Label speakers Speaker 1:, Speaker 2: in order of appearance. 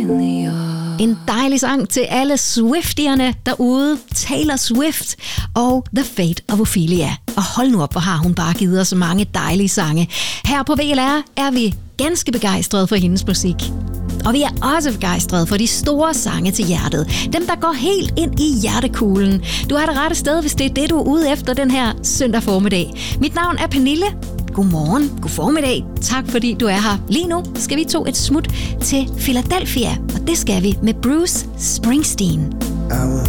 Speaker 1: En dejlig sang til alle Swiftierne derude. Taylor Swift og The Fate of Ophelia. Og hold nu op, hvor har hun bare givet os mange dejlige sange. Her på VLR er vi ganske begejstrede for hendes musik. Og vi er også begejstrede for de store sange til hjertet. Dem, der går helt ind i hjertekuglen. Du har det rette sted, hvis det er det, du er ude efter den her søndag formiddag. Mit navn er Pernille. Godmorgen, god formiddag. Tak fordi du er her. Lige nu skal vi to et smut til Philadelphia. Og det skal vi med Bruce Springsteen.
Speaker 2: I was